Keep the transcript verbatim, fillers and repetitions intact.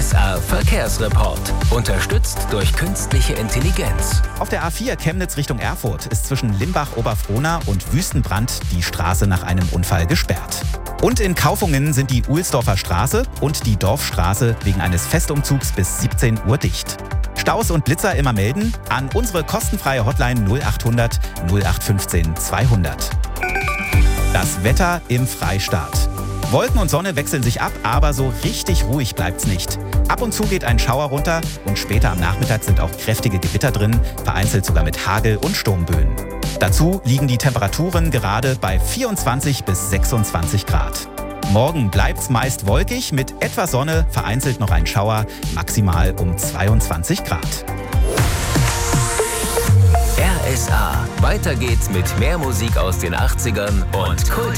S R Verkehrsreport. Unterstützt durch künstliche Intelligenz. Auf der A vier Chemnitz Richtung Erfurt ist zwischen Limbach-Oberfrohna und Wüstenbrand die Straße nach einem Unfall gesperrt. Und in Kaufungen sind die Uhlsdorfer Straße und die Dorfstraße wegen eines Festumzugs bis siebzehn Uhr dicht. Staus und Blitzer immer melden an unsere kostenfreie Hotline null achthundert null acht fünfzehn zweihundert. Das Wetter im Freistaat. Wolken und Sonne wechseln sich ab, aber so richtig ruhig bleibt's nicht. Ab und zu geht ein Schauer runter und später am Nachmittag sind auch kräftige Gewitter drin, vereinzelt sogar mit Hagel und Sturmböen. Dazu liegen die Temperaturen gerade bei vierundzwanzig bis sechsundzwanzig Grad. Morgen bleibt's meist wolkig, mit etwas Sonne, vereinzelt noch ein Schauer, maximal um zweiundzwanzig Grad. R S A. Weiter geht's mit mehr Musik aus den achtzigern und Kult.